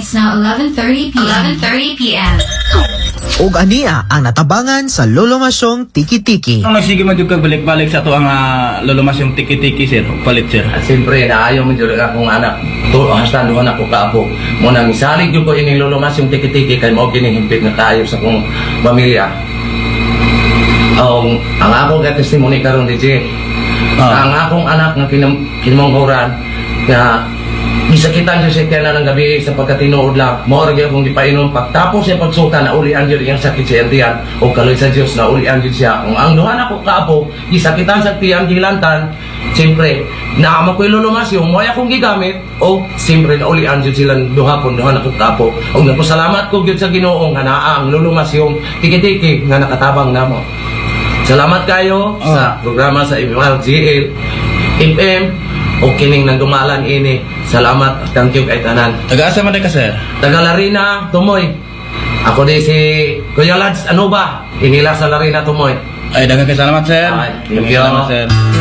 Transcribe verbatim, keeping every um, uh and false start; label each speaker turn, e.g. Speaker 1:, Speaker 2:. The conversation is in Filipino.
Speaker 1: It's now eleven thirty p m eleven thirty p m
Speaker 2: ug ania ang natabangan sa lolomasyong tiki-tiki.
Speaker 3: Ang nagsige man jud kag balik-balik sa to ang uh, lolomasyong tiki-tiki sir, palit sir.
Speaker 4: At siyempre naayo man jud akong anak. To hasta duha na ko kaapo. Mo nang isalig jud ko ining lolomasyong tiki-tiki kay mao kini himpit nga kaayo sa akong pamilya. Um, ang akong testimony karon D J.
Speaker 3: Ah.
Speaker 4: Ang akong anak nga kinam kinamanghuran nga gisakitan siya siya na ng gabi sa pagkatinuod lang. Mao ra gyud akong gipainom pagtapos siya pagsuka na ulian gyud iyang sakit sa tiyan o kaloy sa Dios na ulian gyud siya. Kung ang duha na ko kaapo gisakitan sa tiyan gilantan, siyempre naama ko'y lulumasyon mo ay akong gigamit o siyempre na ulian gyud silang duha pon duha na ko kaapo. Og nagpasalamat ko gyud sa Ginoo nga naa ang lulumasyon tiki-tiki nga nakatabang namo. Salamat kayo
Speaker 3: Oh.
Speaker 4: sa programa sa M R G L F M o kining nagdumalan ini. Salamat, thank you kay tanan.
Speaker 3: Taga-asa man ka sir?
Speaker 4: Taga Larina, Tumoy. Ako di si Kuya Lads, ano ba? Inila sa Larina, Tumoy.
Speaker 3: Ay daghang salamat sir.
Speaker 4: Ay, thank
Speaker 3: Daghang
Speaker 4: you.
Speaker 3: salamat sir.